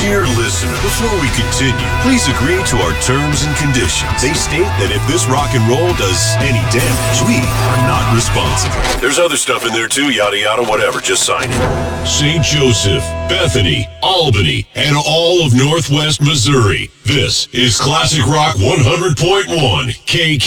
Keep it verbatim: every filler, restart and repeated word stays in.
Dear listener, before we continue, please agree to our terms and conditions. They state that if this rock and roll does any damage, we are not responsible. There's other stuff in there too, yada yada, whatever, just sign it. Saint Joseph, Bethany, Albany, and all of Northwest Missouri. This is Classic Rock one hundred point one K K.